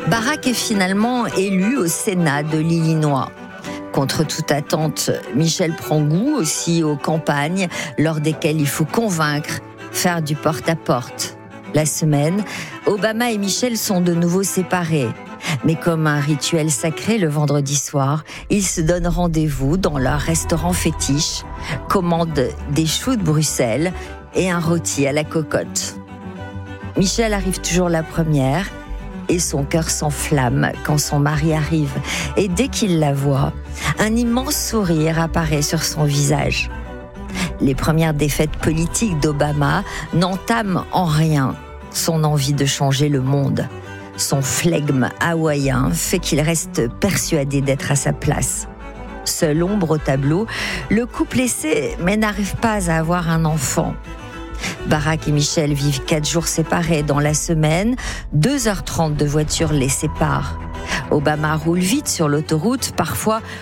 Barack est finalement élu au Sénat de l'Illinois. Contre toute attente, Michel prend goût aussi aux campagnes, lors desquelles il faut convaincre, faire du porte-à-porte. La semaine, Obama et Michel sont de nouveau séparés. Mais comme un rituel sacré le vendredi soir, ils se donnent rendez-vous dans leur restaurant fétiche, commandent des choux de Bruxelles et un rôti à la cocotte. Michel arrive toujours la première et son cœur s'enflamme quand son mari arrive. Et dès qu'il la voit, un immense sourire apparaît sur son visage. Les premières défaites politiques d'Obama n'entament en rien son envie de changer le monde. Son flegme hawaïen fait qu'il reste persuadé d'être à sa place. Seule ombre au tableau, le couple essaie mais n'arrive pas à avoir un enfant. Barack et Michel vivent 4 jours séparés dans la semaine, 2h30 de voiture les séparent. Obama roule vite sur l'autoroute, parfois